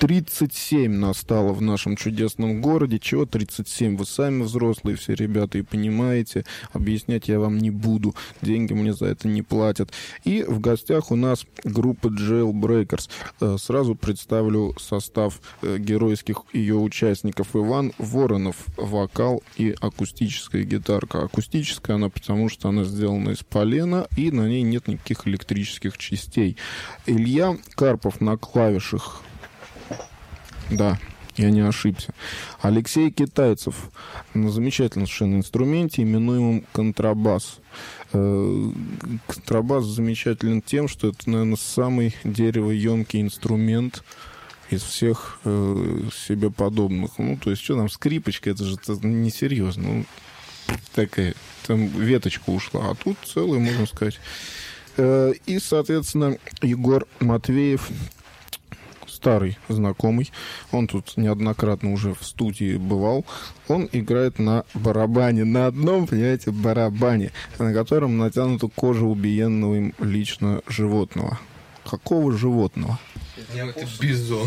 37 настало в нашем чудесном городе. Чего 37? Вы сами взрослые все ребята и понимаете. Объяснять я вам не буду. Деньги мне за это не платят. И в гостях у нас группа Jailbreakers. Сразу представлю состав геройских ее участников. Иван Воронов, вокал и акустическая гитарка. Акустическая она, потому что она сделана из полена, и на ней нет никаких электрических частей. Илья Карпов на клавишах. Да, я не ошибся. Алексей Китайцев на замечательном совершенно инструменте, именуемом контрабас. Контрабас замечателен тем, что это, наверное, самый деревоемкий инструмент из всех себе подобных. Ну, то есть, что там, скрипочка, это же несерьезно. Ну, такая, там веточка ушла, а тут целая, можно сказать. И, соответственно, Егор Матвеев, старый знакомый, он тут неоднократно уже в студии бывал, он играет на барабане, на одном, понимаете, барабане, на котором натянута кожа убиенного им лично животного. Какого животного? Это бизон.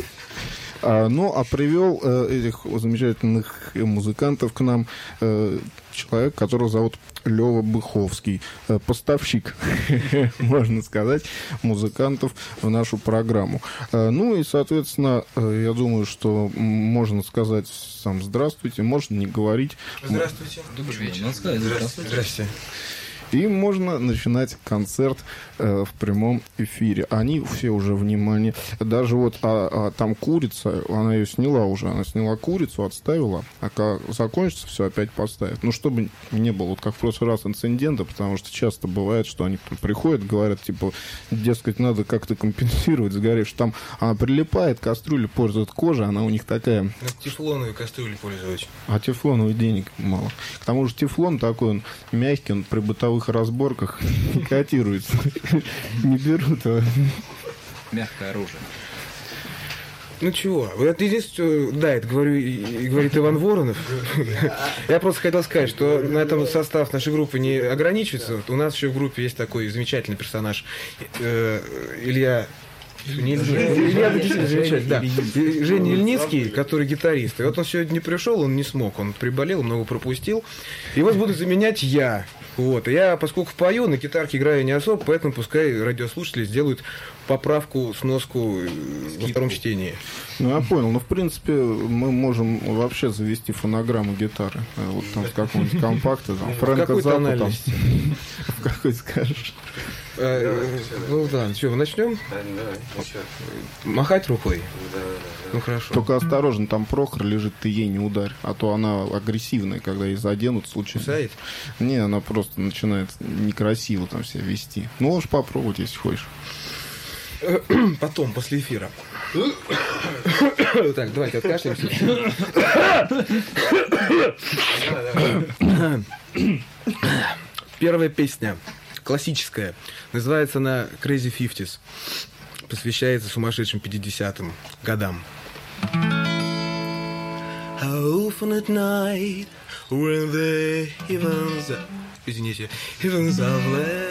А привел этих замечательных музыкантов к нам человек, которого зовут Лёва Быховский, поставщик, можно сказать, музыкантов в нашу программу. Ну и, соответственно, я думаю, что можно сказать сам здравствуйте, можно не говорить. Здравствуйте. Добрый вечер. Надо сказать здравствуйте. Здравствуйте. И можно начинать концерт в прямом эфире. Они все уже, внимание, даже вот там курица, она ее сняла уже, она сняла курицу, отставила, а когда закончится, все опять поставит. Ну, чтобы не было, вот как в прошлый раз, инцидента, потому что часто бывает, что они приходят, говорят, типа, дескать, надо как-то компенсировать сгоревшее. Там она прилипает, кастрюля пользует кожа, она у них такая... Тефлоновые кастрюли пользовать. А тефлоновых денег мало. К тому же тефлон такой, он мягкий, он при бытовых разборках не котируется. Не берут. Мягкое оружие. Ну чего? Вот единственное, да, это говорит Иван Воронов. Я просто хотел сказать, что на этом состав нашей группы не ограничивается. У нас еще в группе есть такой замечательный персонаж Илья действительно замечательный, да. Женя Ильницкий, который гитарист. И вот он сегодня не пришел, он не смог, он приболел, много пропустил. И вот буду заменять я. Вот. Я, поскольку пою, на гитарке играю не особо, поэтому пускай радиослушатели сделают поправку, сноску во втором чтении. Ну, я понял. Ну, в принципе, мы можем вообще завести фонограмму гитары. Вот там с какого-нибудь компакта. Там, Фрэнка Заппа там. В какой скажешь? Ну да, что, мы начнем? Махать рукой? Ну хорошо. Только осторожно, там Прохор лежит, ты ей не ударь. А то она агрессивная, когда ей заденут случайно. Кусает? Не, она просто начинает некрасиво там себя вести. Ну, можешь попробовать, если хочешь. Потом, после эфира. Так, давайте откашляемся. Первая песня. Классическая. Называется она Crazy 50s. Посвящается сумасшедшим 50-м годам. How often at night when the heavens... Извините. Heavens are